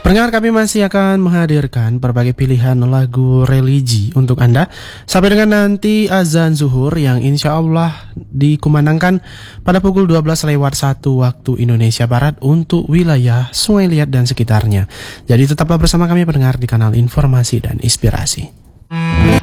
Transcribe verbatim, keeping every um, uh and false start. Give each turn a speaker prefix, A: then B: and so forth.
A: Pendengar, kami masih akan menghadirkan berbagai pilihan lagu religi untuk Anda sampai dengan nanti azan zuhur yang insya Allah dikumandangkan pada pukul dua belas lewat satu waktu Indonesia Barat untuk wilayah Sungai Liat dan sekitarnya. Jadi tetaplah bersama kami pendengar di kanal Informasi dan Inspirasi.